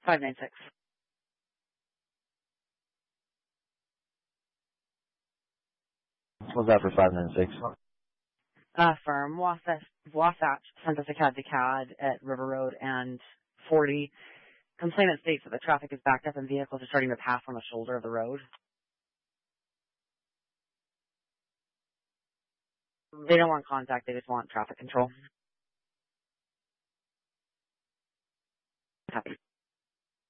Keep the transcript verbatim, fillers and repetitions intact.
five nine six. What's that for five nine six? Uh, firm Wasatch, Wasatch sent us a C A D to C A D at River Road and forty. Complainant states that the traffic is backed up and vehicles are starting to pass on the shoulder of the road. They don't want contact, they just want traffic control.